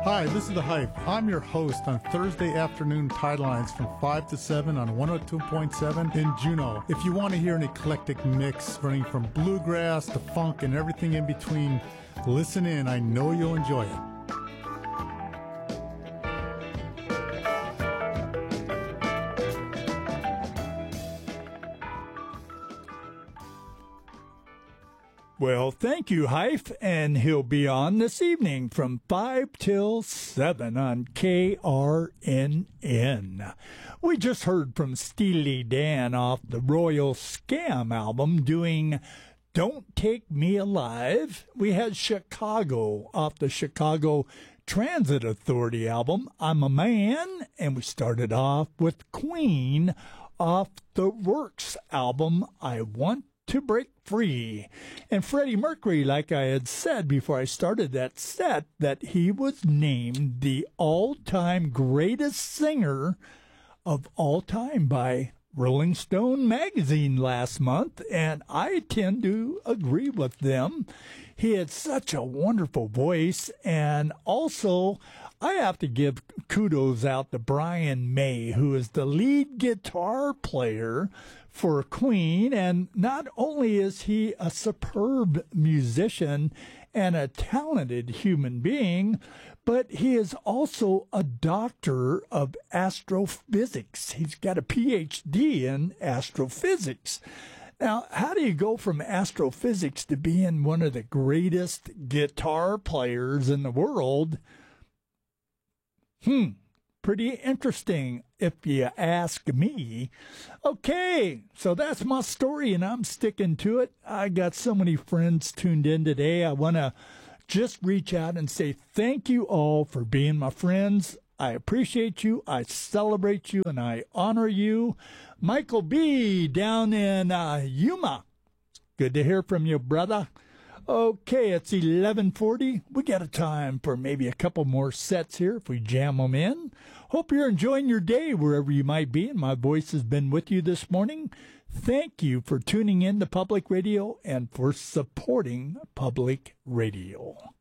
Hi, this is The Hype. I'm your host on Thursday afternoon Tidelines from 5 to 7 on 102.7 in Juneau. If you want to hear an eclectic mix running from bluegrass to funk and everything in between, listen in. I know you'll enjoy it. Well, thank you, Hype, and he'll be on this evening from 5 till 7 on KRNN. We just heard from Steely Dan off the Royal Scam album doing Don't Take Me Alive. We had Chicago off the Chicago Transit Authority album, I'm a Man, and we started off with Queen off the Works album, I Want to Break Free. And Freddie Mercury, like I had said before I started that set, that he was named the all-time greatest singer of all time by Rolling Stone magazine last month, and I tend to agree with them. He had such a wonderful voice, and also I have to give kudos out to Brian May, who is the lead guitar player for Queen, and not only is he a superb musician and a talented human being, but he is also a doctor of astrophysics. He's got a PhD in astrophysics. Now, how do you go from astrophysics to being one of the greatest guitar players in the world? Pretty interesting, if you ask me. Okay, so that's my story, and I'm sticking to it. I got so many friends tuned in today. I want to just reach out and say thank you all for being my friends. I appreciate you, I celebrate you, and I honor you. Michael B. down in Yuma. Good to hear from you, brother. Okay, it's 11:40. We got a time for maybe a couple more sets here if we jam them in. Hope you're enjoying your day wherever you might be, and my voice has been with you this morning. Thank you for tuning in to Public Radio and for supporting Public Radio.